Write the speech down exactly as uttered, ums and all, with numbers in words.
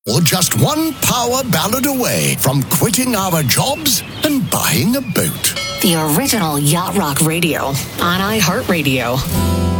Or just one power ballad away from quitting our jobs and buying a boat. The original Yacht Rock Radio on iHeartRadio.